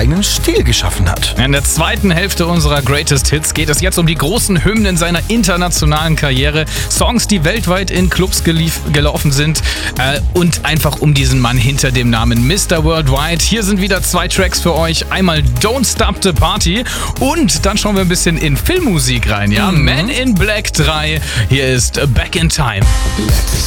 eigenen Stil geschaffen hat. In der zweiten Hälfte unserer Greatest Hits geht es jetzt um die großen Hymnen seiner internationalen Karriere, Songs, die weltweit in Clubs gelaufen sind und einfach um diesen Mann hinter dem Namen Mr. Worldwide. Hier sind wieder 2 Tracks für euch. Einmal Don't Stop the Party und dann schauen wir ein bisschen in Filmmusik rein. Ja? Man in Black 3. Hier ist Back in Time.